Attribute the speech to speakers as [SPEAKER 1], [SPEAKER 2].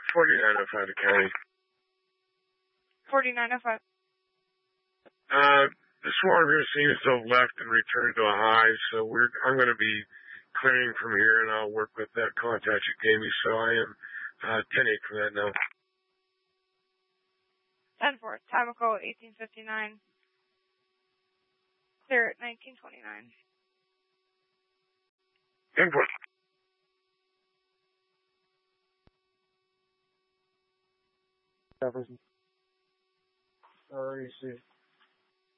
[SPEAKER 1] 4905 to county.
[SPEAKER 2] 4905.
[SPEAKER 1] The swarm here seems to have left and returned to a hive, so I'm going to be clearing from here, and I'll work with that contact you gave me, so I am 10-8 from that now.
[SPEAKER 2] 10-4, Tamaco 1859. Clear at 1929.
[SPEAKER 1] 10-4.
[SPEAKER 3] Jefferson. REC.